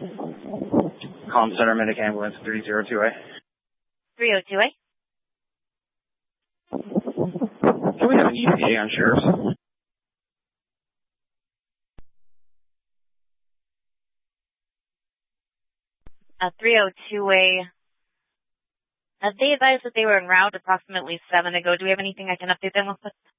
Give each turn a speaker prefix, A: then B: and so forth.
A: Comm Center, Medic Ambulance 302A.
B: 302A.
A: Can we have an ETA on Sheriff's?
B: 302A. They advised that they were en route approximately 7 ago. Do we have anything I can update them with?